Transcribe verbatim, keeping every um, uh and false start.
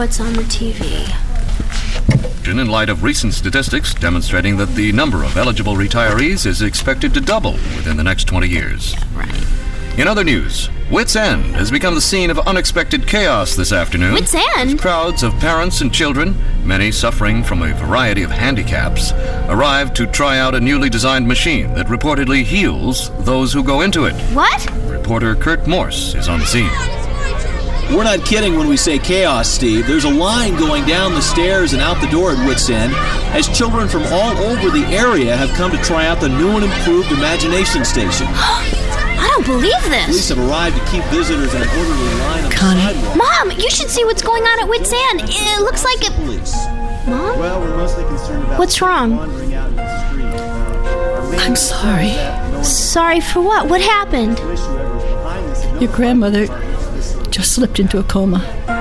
what's on the T V. In light of recent statistics demonstrating that the number of eligible retirees is expected to double within the next twenty years. Right. In other news, Wits End has become the scene of unexpected chaos this afternoon. Wits End? Crowds of parents and children, many suffering from a variety of handicaps, arrived to try out a newly designed machine that reportedly heals those who go into it. What? Reporter Kurt Morse is on the scene. We're not kidding when we say chaos, Steve. There's a line going down the stairs and out the door at Wits End as children from all over the area have come to try out the new and improved Imagination Station. I don't believe this. Police have arrived to keep visitors in an orderly line on Connie. the sidewalk. Mom, you should see what's going on at Wits End. It looks like it... Police. Mom? Well, we're mostly concerned about What's wrong? wandering out into the street. Uh, our main I'm sorry. concern is that no one Sorry for what? What happened? wish whoever's behind this had no Your grandmother part of this. just slipped into a coma.